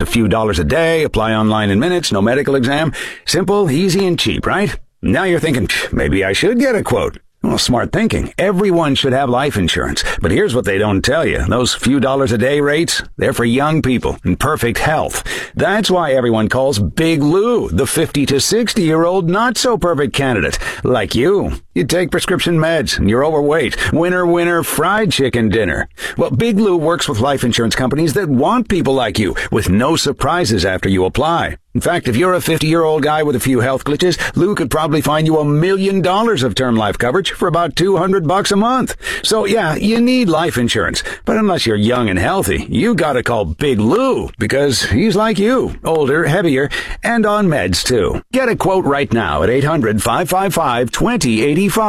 few dollars a day, apply online in minutes, no medical exam. Simple, easy, and cheap, right? Now you're thinking, maybe I should get a quote. Well, smart thinking. Everyone should have life insurance. But here's what they don't tell you. Those few dollars a day rates, they're for young people in perfect health. That's why everyone calls Big Lou the 50 to 60-year-old not-so-perfect candidate. Like you. You take prescription meds and you're overweight. Winner, fried chicken dinner. Well, Big Lou works with life insurance companies that want people like you with no surprises after you apply. In fact, if you're a 50-year-old guy with a few health glitches, Lou could probably find you $1 million of term life coverage for about $200 a month. So yeah, you need life insurance. But unless you're young and healthy, you gotta call Big Lou because he's like you, older, heavier, and on meds too. Get a quote right now at 800-555-2085.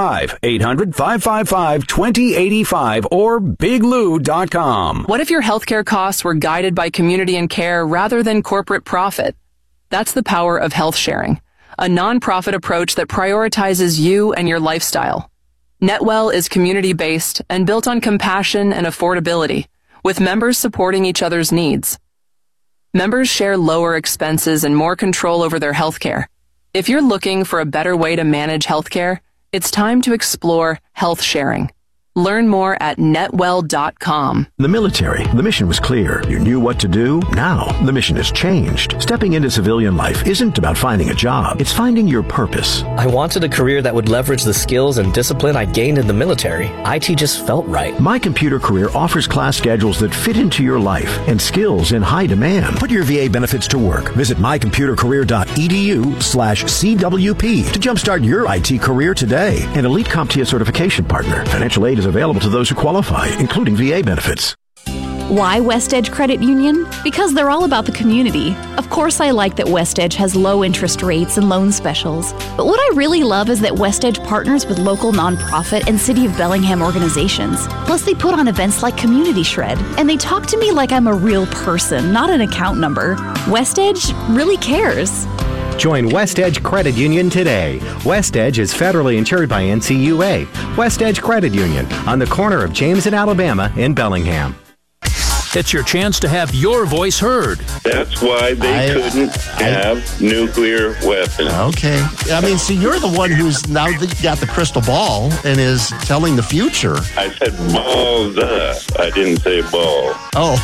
800-555-2085 or biglou.com. What if your healthcare costs were guided by community and care rather than corporate profit? That's the power of health sharing, a nonprofit approach that prioritizes you and your lifestyle. NetWell is community-based and built on compassion and affordability, with members supporting each other's needs. Members share lower expenses and more control over their healthcare. If you're looking for a better way to manage healthcare, it's time to explore health sharing. Learn more at netwell.com. The military, the mission was clear. You knew what to do. Now, the mission has changed. Stepping into civilian life isn't about finding a job. It's finding your purpose. I wanted a career that would leverage the skills and discipline I gained in the military. IT just felt right. My Computer Career offers class schedules that fit into your life and skills in high demand. Put your VA benefits to work. Visit mycomputercareer.edu/CWP to jumpstart your IT career today. An elite CompTIA certification partner. Financial aid is available to those who qualify, including VA benefits. Why West Edge Credit Union? Because they're all about the community. Of course, I like that West Edge has low interest rates and loan specials. But what I really love is that West Edge partners with local nonprofit and City of Bellingham organizations. Plus, they put on events like Community Shred, and they talk to me like I'm a real person, not an account number. West Edge really cares. Join West Edge Credit Union today. West Edge is federally insured by NCUA. West Edge Credit Union on the corner of James and Alabama in Bellingham. It's your chance to have your voice heard. That's why they couldn't have nuclear weapons. Okay. I mean, see, you're the one who's now got the crystal ball and is telling the future. I said balls up. I didn't say ball. Oh,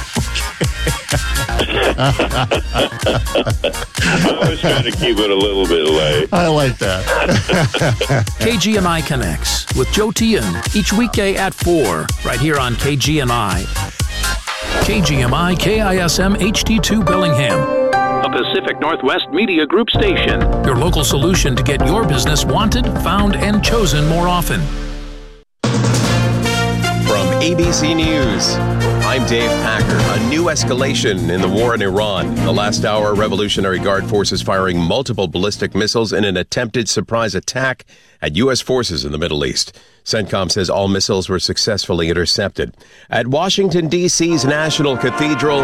I was trying to keep it a little bit light. I like that. KGMI Connects with Joe Tian each weekday at 4 right here on KGMI. KGMI KISM HD2 Bellingham, a Pacific Northwest Media Group station. Your local solution to get your business wanted, found, and chosen more often. From ABC News, I'm Dave Packer. A new escalation in the war in Iran. The last hour, Revolutionary Guard forces firing multiple ballistic missiles in an attempted surprise attack at U.S. forces in the Middle East. CENTCOM says all missiles were successfully intercepted. At Washington, D.C.'s National Cathedral,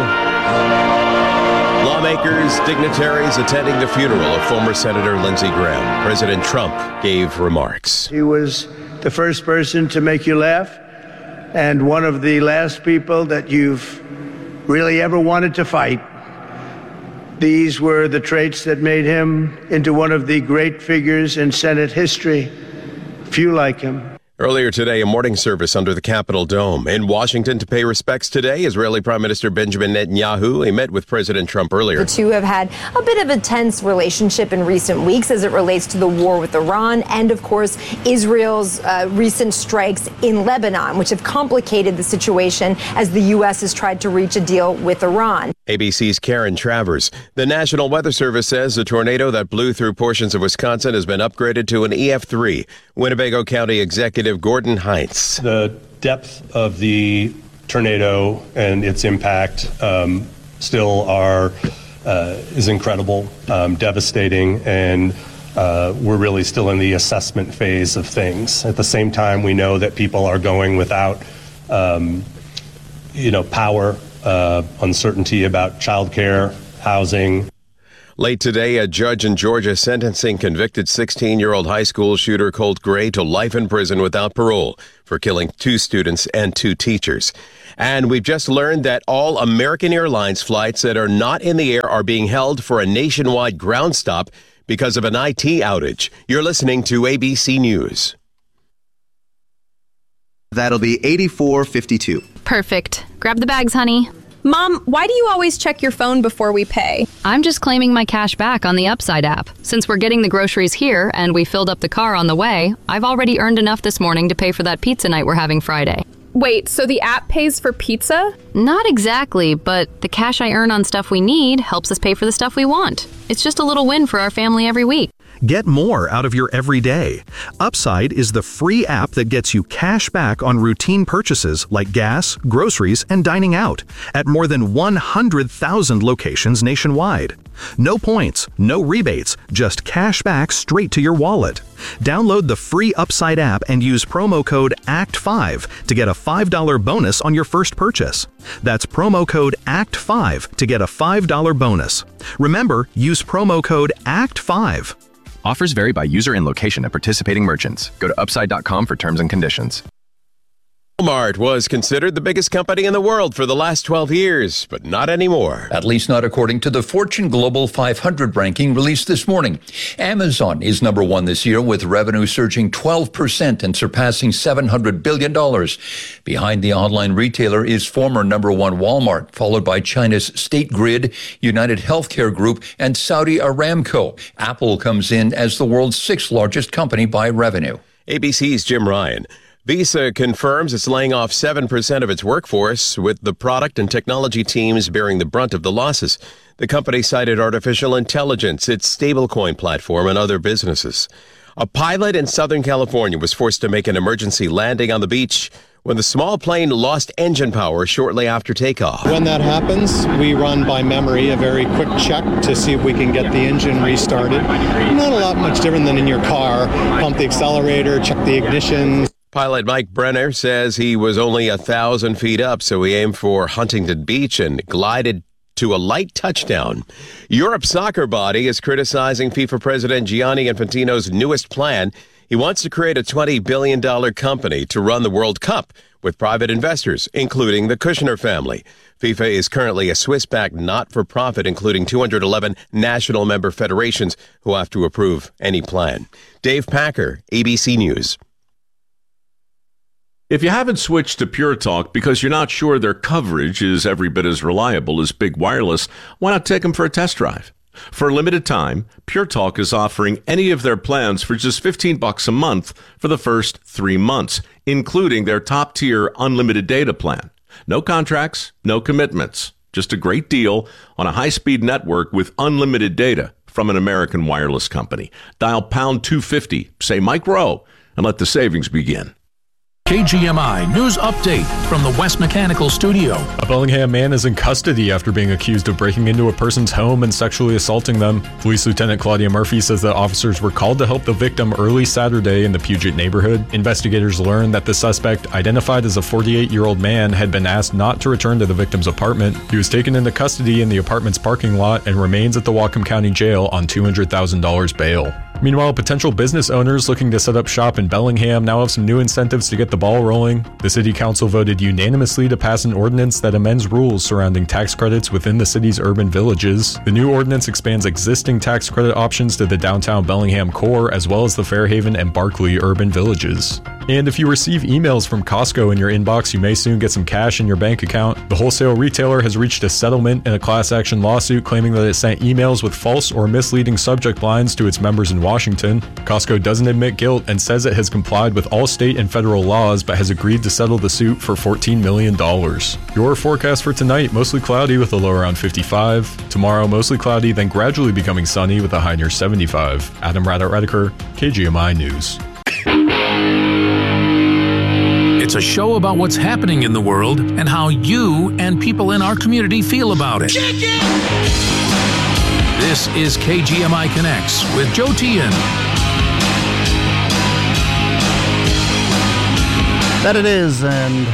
lawmakers, dignitaries attending the funeral of former Senator Lindsey Graham. President Trump gave remarks. He was the first person to make you laugh, and one of the last people that you've really ever wanted to fight. These were the traits that made him into one of the great figures in Senate history. Few like him. Earlier today, a mourning service under the Capitol Dome. In Washington to pay respects today, Israeli Prime Minister Benjamin Netanyahu. He met with President Trump earlier. The two have had a bit of a tense relationship in recent weeks as it relates to the war with Iran and, of course, Israel's recent strikes in Lebanon, which have complicated the situation as the U.S. has tried to reach a deal with Iran. ABC's Karen Travers. The National Weather Service says the tornado that blew through portions of Wisconsin has been upgraded to an EF3. Winnebago County Executive Gordon Heinz. The depth of the tornado and its impact still is incredible, devastating, and we're really still in the assessment phase of things. At the same time, we know that people are going without, power, uncertainty about childcare, housing. Late today, a judge in Georgia sentencing convicted 16-year-old high school shooter Colt Gray to life in prison without parole for killing 2 students and 2 teachers. And we've just learned that all American Airlines flights that are not in the air are being held for a nationwide ground stop because of an IT outage. You're listening to ABC News. That'll be $84.52. Perfect. Grab the bags, honey. Mom, why do you always check your phone before we pay? I'm just claiming my cash back on the Upside app. Since we're getting the groceries here and we filled up the car on the way, I've already earned enough this morning to pay for that pizza night we're having Friday. Wait, so the app pays for pizza? Not exactly, but the cash I earn on stuff we need helps us pay for the stuff we want. It's just a little win for our family every week. Get more out of your everyday. Upside is the free app that gets you cash back on routine purchases like gas, groceries, and dining out at more than 100,000 locations nationwide. No points, no rebates, just cash back straight to your wallet. Download the free Upside app and use promo code ACT5 to get a $5 bonus on your first purchase. That's promo code ACT5 to get a $5 bonus. Remember, use promo code ACT5. Offers vary by user and location at participating merchants. Go to upside.com for terms and conditions. Walmart was considered the biggest company in the world for the last 12 years, but not anymore. At least not according to the Fortune Global 500 ranking released this morning. Amazon is number 1 this year, with revenue surging 12% and surpassing $700 billion. Behind the online retailer is former number 1 Walmart, followed by China's State Grid, United Healthcare Group, and Saudi Aramco. Apple comes in as the world's 6th largest company by revenue. ABC's Jim Ryan. Visa confirms it's laying off 7% of its workforce, with the product and technology teams bearing the brunt of the losses. The company cited artificial intelligence, its stablecoin platform, and other businesses. A pilot in Southern California was forced to make an emergency landing on the beach when the small plane lost engine power shortly after takeoff. When that happens, we run by memory a very quick check to see if we can get the engine restarted. Not a lot much different than in your car. Pump the accelerator, check the ignition. Pilot Mike Brenner says he was only 1,000 feet up, so he aimed for Huntington Beach and glided to a light touchdown. Europe's soccer body is criticizing FIFA President Gianni Infantino's newest plan. He wants to create a $20 billion company to run the World Cup with private investors, including the Kushner family. FIFA is currently a Swiss-backed not-for-profit, including 211 national member federations who have to approve any plan. Dave Packer, ABC News. If you haven't switched to Pure Talk because you're not sure their coverage is every bit as reliable as Big Wireless, why not take them for a test drive? For a limited time, Pure Talk is offering any of their plans for just $15 a month for the first 3 months, including their top-tier unlimited data plan. No contracts, no commitments, just a great deal on a high-speed network with unlimited data from an American wireless company. Dial pound 250, say Mike Rowe, and let the savings begin. KGMI News Update from the West Mechanical Studio. A Bellingham man is in custody after being accused of breaking into a person's home and sexually assaulting them. Police Lieutenant Claudia Murphy says that officers were called to help the victim early Saturday in the Puget neighborhood. Investigators learned that the suspect, identified as a 48-year-old man, had been asked not to return to the victim's apartment. He was taken into custody in the apartment's parking lot and remains at the Whatcom County Jail on $200,000 bail. Meanwhile, potential business owners looking to set up shop in Bellingham now have some new incentives to get the ball rolling. The City Council voted unanimously to pass an ordinance that amends rules surrounding tax credits within the city's urban villages. The new ordinance expands existing tax credit options to the downtown Bellingham core, as well as the Fairhaven and Barkley urban villages. And if you receive emails from Costco in your inbox, you may soon get some cash in your bank account. The wholesale retailer has reached a settlement in a class action lawsuit claiming that it sent emails with false or misleading subject lines to its members in Washington. Costco doesn't admit guilt and says it has complied with all state and federal laws, but has agreed to settle the suit for $14 million. Your forecast for tonight: mostly cloudy with a low around 55. Tomorrow, mostly cloudy, then gradually becoming sunny with a high near 75. Adam Rader-Redeker, KGMI News. It's a show about what's happening in the world and how you and people in our community feel about it. This is KGMI Connects with Joe Tian. That it is, and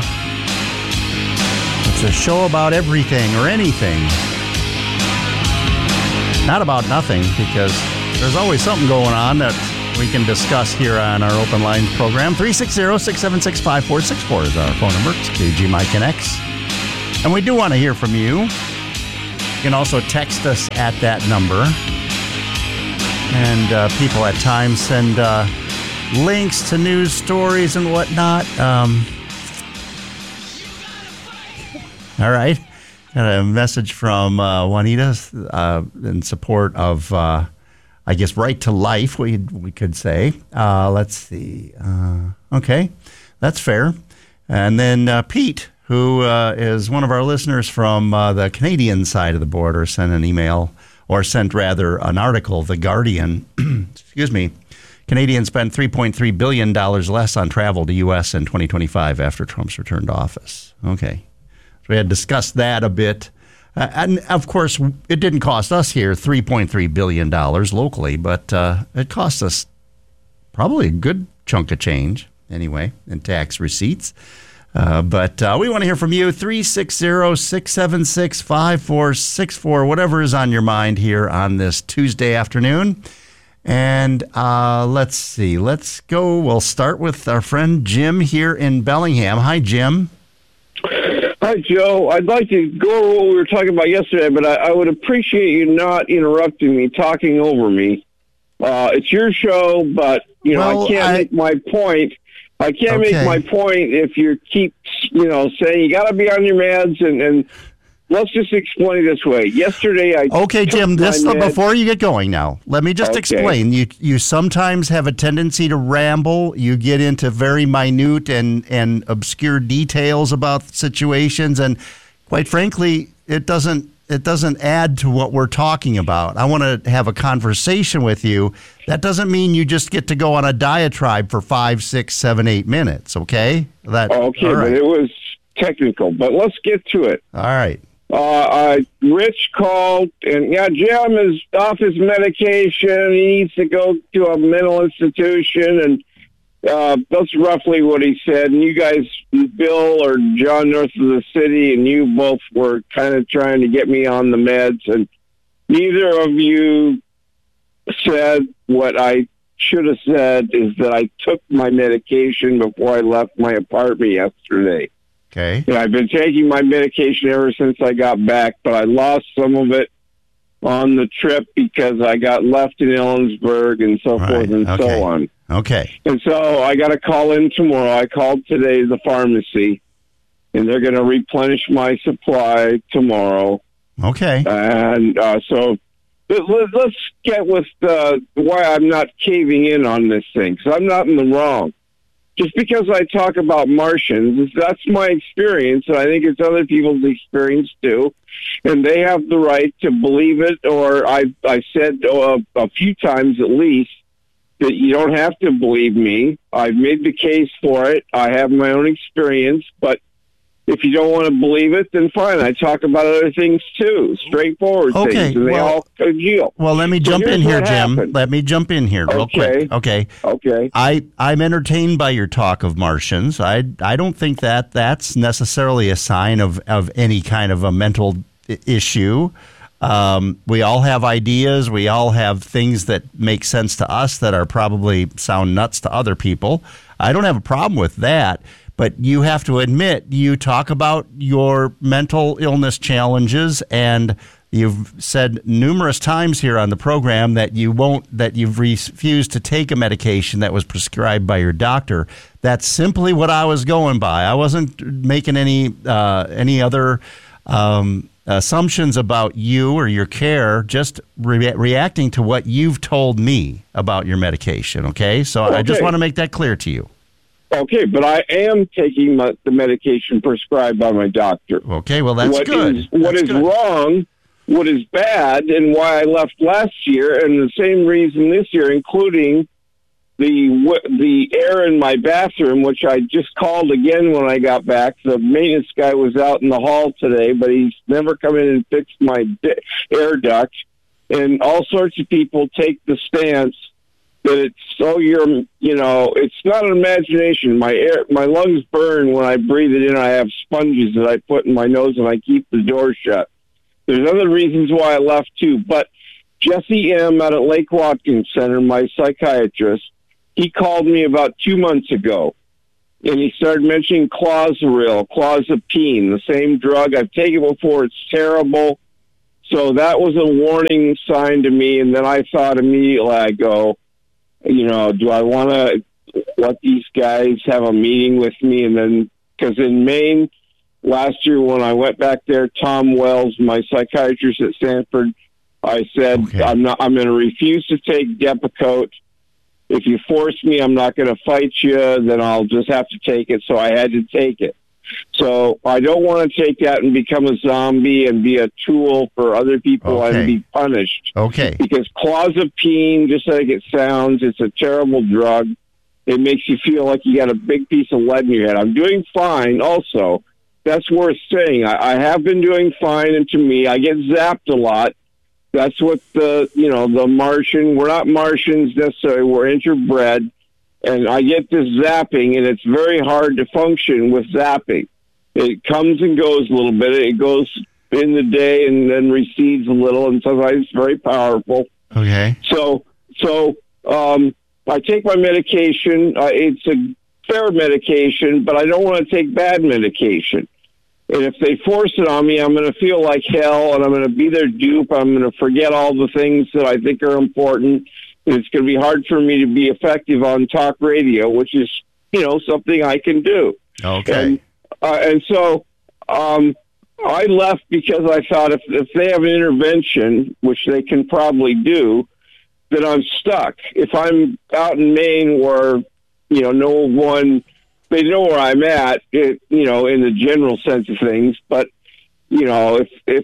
it's a show about everything or anything. not about nothing, because there's always something going on that we can discuss here on our Open Lines program. 360-676-5464 is our phone number. It's KGMI Connects. And we do want to hear from you. You can also text us at that number. And people at times send links to news stories and whatnot. All right. Got a message from Juanita in support of, I guess, right to life, we could say. Let's see. Okay, that's fair. And then Pete, who is one of our listeners from the Canadian side of the border, sent an email, or sent rather an article, The Guardian. Excuse me. Canadians spent $3.3 billion less on travel to U.S. in 2025 after Trump's return to office. Okay. So we had discussed that a bit. And, of course, it didn't cost us here $3.3 billion locally, but it cost us probably a good chunk of change, anyway, in tax receipts. But we want to hear from you, 360-676-5464, whatever is on your mind here on this Tuesday afternoon. And let's see. Let's go. We'll start with our friend Jim here in Bellingham. Hi, Jim. Hi, Joe. I'd like to go over what we were talking about yesterday, but I would appreciate you not interrupting me, talking over me. It's your show, but, I can't make my point. I can't make my point if you keep, saying you got to be on your meds, and let's just explain it this way. Yesterday, Okay, Jim, before you get going now, let me just explain. You sometimes have a tendency to ramble. You get into very minute and obscure details about situations, and quite frankly, it doesn't add to what we're talking about. I want to have a conversation with you. That doesn't mean you just get to go on a diatribe for 5, 6, 7, 8 minutes, okay? But it was technical. But let's get to it. All right. Rich called, and Jim is off his medication. He needs to go to a mental institution, and that's roughly what he said. And you guys, Bill or John, north of the city, and you both were kind of trying to get me on the meds, and neither of you said what I should have said, is that I took my medication before I left my apartment yesterday. Okay. And I've been taking my medication ever since I got back, but I lost some of it on the trip because I got left in Ellensburg and so forth and so on. Okay. And so I got to call in tomorrow. I called today to the pharmacy, and they're going to replenish my supply tomorrow. Okay. And so let's get with why I'm not caving in on this thing, because I'm not in the wrong. Just because I talk about Martians, that's my experience, and I think it's other people's experience too, and they have the right to believe it, or I said a few times at least that you don't have to believe me. I've made the case for it. I have my own experience, but if you don't want to believe it, then fine. I talk about other things too, straightforward things, and they all congeal. Well, let me jump in here, Jim. Let me jump in here real quick. Okay. I'm entertained by your talk of Martians. I don't think that's necessarily a sign of any kind of a mental issue. We all have ideas. We all have things that make sense to us that are probably sound nuts to other people. I don't have a problem with that. But you have to admit, you talk about your mental illness challenges, and you've said numerous times here on the program that you've refused to take a medication that was prescribed by your doctor. That's simply what I was going by. I wasn't making any other assumptions about you or your care, just reacting to what you've told me about your medication, okay? So I just want to make that clear to you. Okay, but I am taking the medication prescribed by my doctor. Okay, well, that's good. What is wrong, what is bad, and why I left last year, and the same reason this year, including the air in my bathroom, which I just called again when I got back. The maintenance guy was out in the hall today, but he's never come in and fixed my air duct. And all sorts of people take the stance that it's not an imagination. My lungs burn when I breathe it in. I have sponges that I put in my nose, and I keep the door shut. There's other reasons why I left too, but Jesse M. out at Lake Watkins Center, my psychiatrist, he called me about 2 months ago, and he started mentioning clozaril, clozapine, the same drug I've taken before. It's terrible. So that was a warning sign to me, and then I thought immediately, I go, do I want to let these guys have a meeting with me? And then, because in Maine, last year when I went back there, Tom Wells, my psychiatrist at Stanford, I said, okay, I'm going to refuse to take Depakote. If you force me, I'm not going to fight you. Then I'll just have to take it. So I had to take it. So I don't want to take that and become a zombie and be a tool for other people and be punished. Okay. Because clozapine, just like it sounds, it's a terrible drug. It makes you feel like you got a big piece of lead in your head. I'm doing fine also. That's worth saying. I have been doing fine, and to me, I get zapped a lot. That's what the Martian, we're not Martians necessarily, we're interbred, and I get this zapping, and it's very hard to function with zapping. It comes and goes a little bit. It goes in the day and then recedes a little, and sometimes it's very powerful. Okay. So I take my medication. It's a fair medication, but I don't want to take bad medication. And if they force it on me, I'm going to feel like hell, and I'm going to be their dupe. I'm going to forget all the things that I think are important. And it's going to be hard for me to be effective on talk radio, which is, something I can do. Okay. And so I left because I thought if they have an intervention, which they can probably do, then I'm stuck. If I'm out in Maine where, no one... They know where I'm at, in the general sense of things. But, if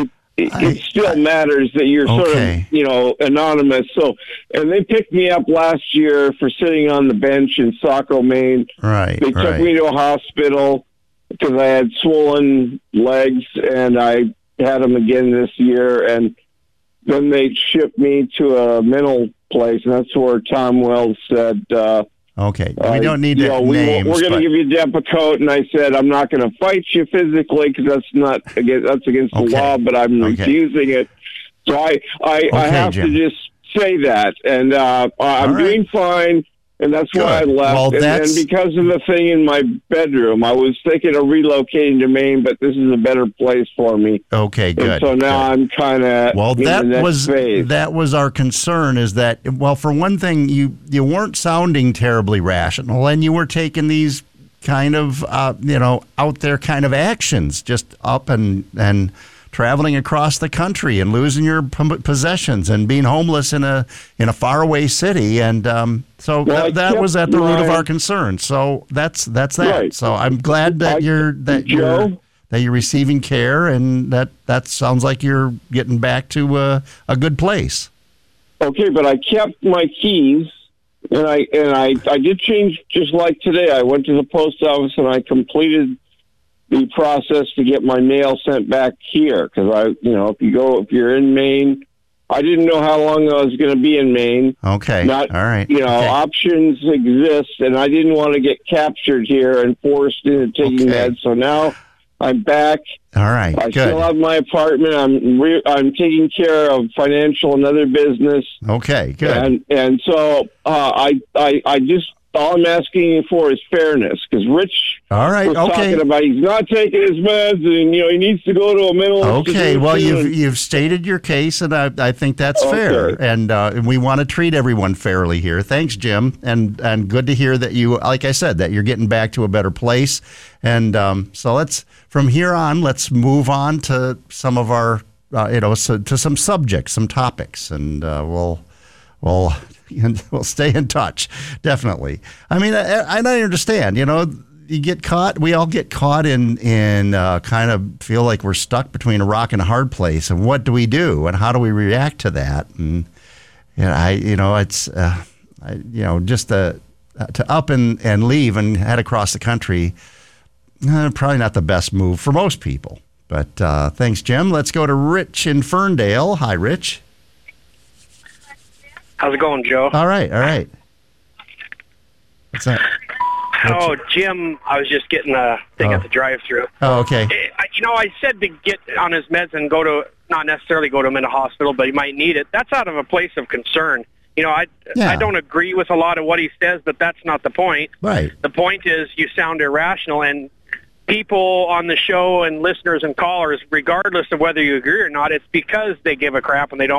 it still matters that you're sort of, anonymous. So, and they picked me up last year for sitting on the bench in Saco, Maine. Right. They took me to a hospital because I had swollen legs, and I had them again this year. And then they shipped me to a mental place, and that's where Tom Wells said, okay, we don't need to names. We're going to give you Depakote, and I said I'm not going to fight you physically because that's against the law, but I'm refusing it. So I have Jim. to just say that, and I'm doing fine, and that's why I left. Well, and because of the thing in my bedroom, I was thinking of relocating to Maine, but this is a better place for me. Okay, good. And so now I'm kind of that was our concern. Is that, well, for one thing, you weren't sounding terribly rational, and you were taking these kind of out there kind of actions, just up and traveling across the country and losing your possessions and being homeless in a faraway city, and that was at the root of our concern. So that's that. Right. So I'm glad that you're receiving care, and that sounds like you're getting back to a good place. Okay, but I kept my keys, and I did change. Just like today, I went to the post office and I completed the process to get my mail sent back here, because if you're in Maine, I didn't know how long I was going to be in Maine. Okay. All right. Options exist, and I didn't want to get captured here and forced into taking meds. So now I'm back. All right. I good. still have my apartment. I'm taking care of financial and other business. Okay. Good. And so I just. All I'm asking you for is fairness, because Rich was talking about he's not taking his meds, and he needs to go to a mental institution. Okay, well, you've stated your case, and I think that's fair, and we want to treat everyone fairly here. Thanks, Jim, and good to hear that you, like I said, that you're getting back to a better place, and so from here on, let's move on to some of our to some subjects, some topics, and we'll stay in touch, definitely. I mean, I understand, you get caught, we all get caught in kind of feel like we're stuck between a rock and a hard place, and what do we do, and how do we react to that? And it's just to up and leave and head across the country, probably not the best move for most people. But thanks, Jim. Let's go to Rich in Ferndale. Hi, Rich. How's it going, Joe? All right. What's that? Oh, Jim, I was just getting a thing at the drive-thru. Oh, okay. I said to get on his meds and go to not necessarily go to him in a hospital, but he might need it. That's out of a place of concern. I don't agree with a lot of what he says, but that's not the point. Right. The point is you sound irrational, and people on the show and listeners and callers, regardless of whether you agree or not, it's because they give a crap and they don't